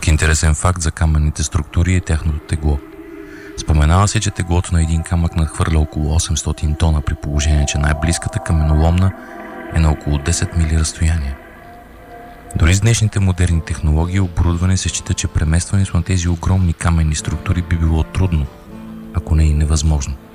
Друг интересен факт за каменните структури е тяхното тегло. Споменава се, че теглото на един камък надхвърля около 800 тона, при положение, че най-близката каменоломна е на около 10 мили разстояние. Дори с днешните модерни технологии и оборудване се счита, че преместването на тези огромни каменни структури би било трудно, ако не и невъзможно.